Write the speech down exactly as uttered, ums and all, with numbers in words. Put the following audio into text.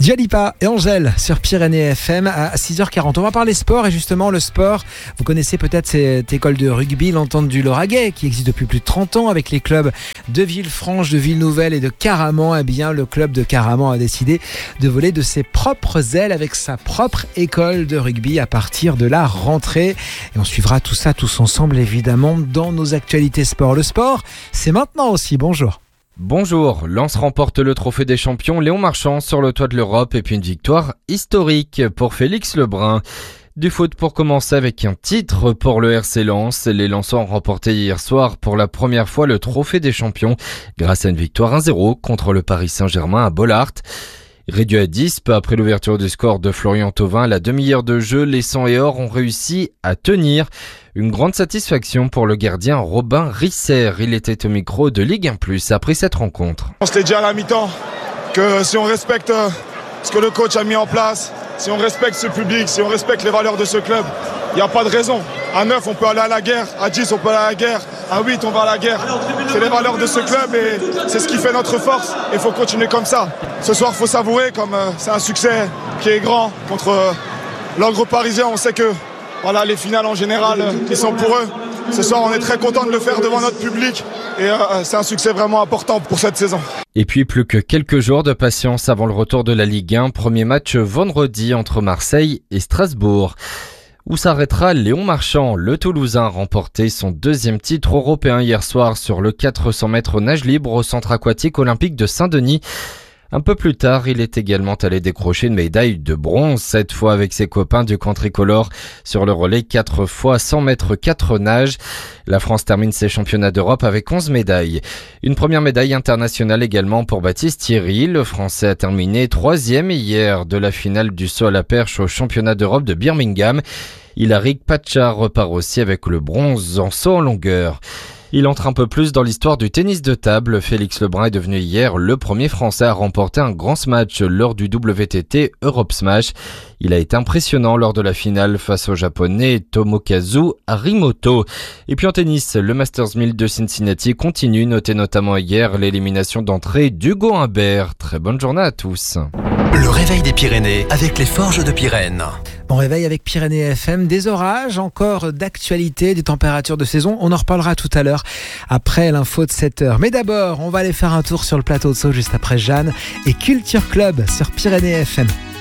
Dua Lipa et Angèle sur Pyrénées F M à six heures quarante. On va parler sport et justement le sport. Vous connaissez peut-être cette école de rugby, l'Entente du Lauragais, qui existe depuis plus de trente ans avec les clubs de Villefranche, de Villeneuve et de Caraman. Eh bien, le club de Caraman a décidé de voler de ses propres ailes avec sa propre école de rugby à partir de la rentrée. Et on suivra tout ça tous ensemble évidemment dans nos actualités sport. Le sport, c'est maintenant aussi. Bonjour. Bonjour, Lens remporte le trophée des champions Léon Marchand sur le toit de l'Europe et puis une victoire historique pour Félix Lebrun. Du foot pour commencer avec un titre pour le R C Lens. Les Lensois ont remporté hier soir pour la première fois le trophée des champions grâce à une victoire un zéro contre le Paris Saint-Germain à Bollaert. Réduit à dix, peu après l'ouverture du score de Florian Thauvin, à la demi-heure de jeu, les Sang et Or ont réussi à tenir. Une grande satisfaction pour le gardien Robin Risser. Il était au micro de Ligue un plus après cette rencontre. On se l'est dit à la mi-temps que si on respecte ce que le coach a mis en place, si on respecte ce public, si on respecte les valeurs de ce club, il n'y a pas de raison. À neuf, on peut aller à la guerre. À dix, on peut aller à la guerre. À huit, on va à la guerre. C'est les valeurs de ce club et c'est ce qui fait notre force. Et il faut continuer comme ça. Ce soir, il faut savourer comme euh, c'est un succès qui est grand contre euh, l'Ogre parisien. On sait que voilà, les finales en général, euh, ils sont pour eux. Ce soir, on est très content de le faire devant notre public. Et euh, c'est un succès vraiment important pour cette saison. Et puis plus que quelques jours de patience avant le retour de la Ligue un. Premier match vendredi entre Marseille et Strasbourg. Où s'arrêtera Léon Marchand. Le Toulousain a remporté son deuxième titre européen hier soir sur le quatre cents mètres nage libre au centre aquatique olympique de Saint-Denis. Un peu plus tard, il est également allé décrocher une médaille de bronze, cette fois avec ses copains du camp tricolore sur le relais quatre fois cent mètres quatre nages. La France termine ses championnats d'Europe avec onze médailles. Une première médaille internationale également pour Baptiste Thierry. Le Français a terminé troisième hier de la finale du saut à la perche au championnat d'Europe de Birmingham. Ilaric Pacha repart aussi avec le bronze en saut en longueur. Il entre un peu plus dans l'histoire du tennis de table. Félix Lebrun est devenu hier le premier Français à remporter un grand smash lors du W T T Europe Smash. Il a été impressionnant lors de la finale face au Japonais Tomokazu Harimoto. Et puis en tennis, le Masters mille de Cincinnati continue, noté notamment hier l'élimination d'entrée d'Hugo Humbert. Très bonne journée à tous. Le réveil des Pyrénées avec les Forges de Pyrène. Bon réveil avec Pyrénées F M, des orages, encore d'actualité, des températures de saison. On en reparlera tout à l'heure après l'info de sept heures. Mais d'abord, on va aller faire un tour sur le plateau de Sceaux juste après Jeanne et Culture Club sur Pyrénées F M.